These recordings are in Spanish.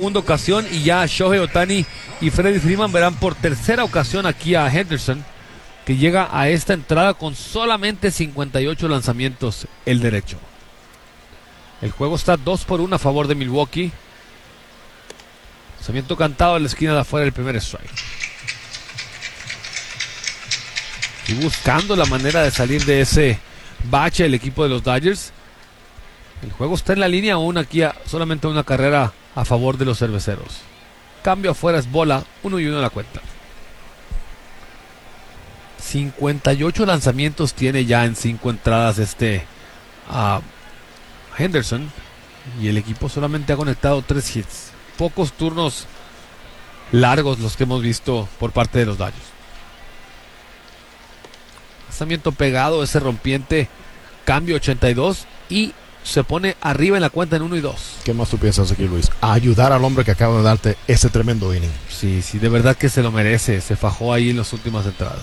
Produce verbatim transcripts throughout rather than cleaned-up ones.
segunda ocasión y ya Shohei Ohtani y Freddie Freeman verán por tercera ocasión aquí a Henderson, que llega a esta entrada con solamente cincuenta y ocho lanzamientos el derecho. El juego está dos por uno a favor de Milwaukee. Lanzamiento cantado en la esquina de afuera, el primer strike. Y buscando la manera de salir de ese bache el equipo de los Dodgers. El juego está en la línea aún aquí, a, solamente una carrera a favor de los cerveceros. Cambio afuera es bola, uno y uno a la cuenta. cincuenta y ocho lanzamientos tiene ya en cinco entradas este uh, Henderson, y el equipo solamente ha conectado tres hits. Pocos turnos largos los que hemos visto por parte de los Dodgers. Lanzamiento pegado, ese rompiente, cambio ochenta y dos y se pone arriba en la cuenta en uno y dos. ¿Qué más tú piensas aquí, Luis? A ayudar al hombre que acaba de darte ese tremendo inning. Sí, sí, de verdad que se lo merece. Se fajó ahí en las últimas entradas.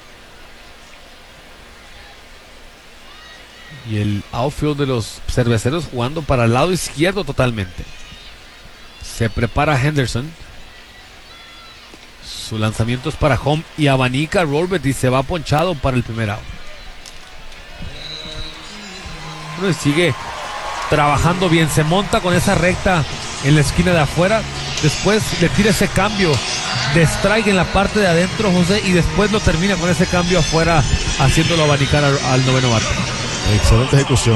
Y el outfield de los cerveceros jugando para el lado izquierdo totalmente. Se prepara Henderson. Su lanzamiento es para home y abanica Rolbert y se va ponchado para el primer out. Bueno, y sigue trabajando bien, se monta con esa recta en la esquina de afuera, después le tira ese cambio de strike en la parte de adentro, José, y después lo termina con ese cambio afuera, haciéndolo abanicar al, al noveno bate. Excelente ejecución.